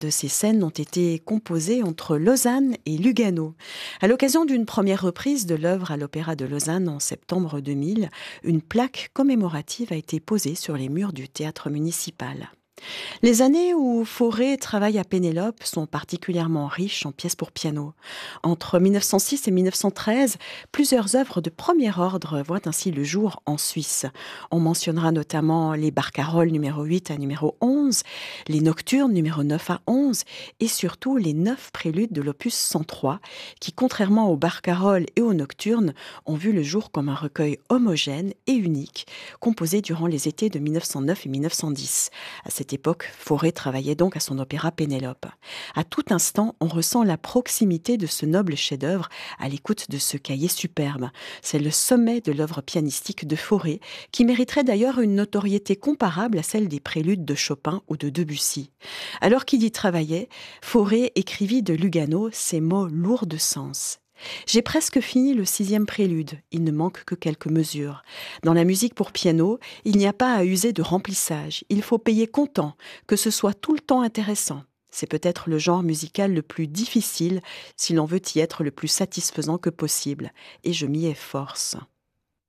de ces scènes ont été composées entre Lausanne et Lugano. À l'occasion d'une première reprise de l'œuvre à l'Opéra de Lausanne en septembre 2000, une plaque commémorative a été posée sur les murs du théâtre municipal. Les années où Fauré travaille à Pénélope sont particulièrement riches en pièces pour piano. Entre 1906 et 1913, plusieurs œuvres de premier ordre voient ainsi le jour en Suisse. On mentionnera notamment les barcarolles numéro 8 à numéro 11, les nocturnes numéro 9 à 11 et surtout les 9 préludes de l'opus 103 qui, contrairement aux barcarolles et aux nocturnes, ont vu le jour comme un recueil homogène et unique, composé durant les étés de 1909 et 1910. À cette époque, Fauré travaillait donc à son opéra Pénélope. À tout instant, on ressent la proximité de ce noble chef-d'œuvre à l'écoute de ce cahier superbe. C'est le sommet de l'œuvre pianistique de Fauré, qui mériterait d'ailleurs une notoriété comparable à celle des préludes de Chopin ou de Debussy. Alors qu'il y travaillait, Fauré écrivit de Lugano ces mots lourds de sens. J'ai presque fini le 6e prélude, il ne manque que quelques mesures. Dans la musique pour piano, il n'y a pas à user de remplissage, il faut payer comptant, que ce soit tout le temps intéressant. C'est peut-être le genre musical le plus difficile si l'on veut y être le plus satisfaisant que possible, et je m'y efforce.